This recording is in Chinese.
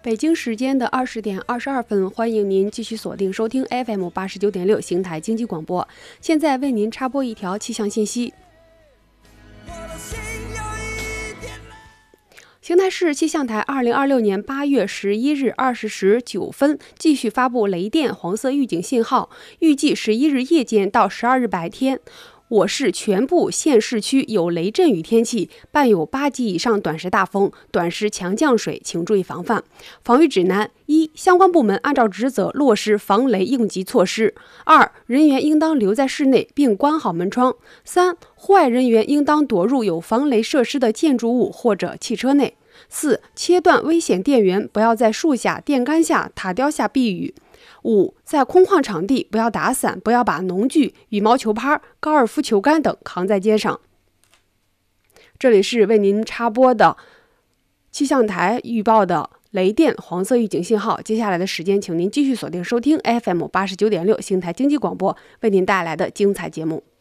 北京时间的20点22分，欢迎您继续锁定收听 FM 89.6邢台经济广播。现在为您插播一条气象信息。邢台市气象台2026年8月11日20时9分继续发布雷电黄色预警信号，预计11日夜间到12日白天，我市全部县市区有雷阵雨天气，伴有8级以上短时大风、短时强降水，请注意防范。防御指南：一、相关部门按照职责落实防雷应急措施；二、人员应当留在室内并关好门窗；三、户外人员应当躲入有防雷设施的建筑物或者汽车内；四、切断危险电源，不要在树下、电杆下、塔吊下避雨；五、在空旷场地不要打伞，不要把农具、羽毛球拍、高尔夫球杆等扛在肩上。这里是为您插播的气象台预报的雷电黄色预警信号。接下来的时间，请您继续锁定收听 FM 89.6邢台经济广播为您带来的精彩节目。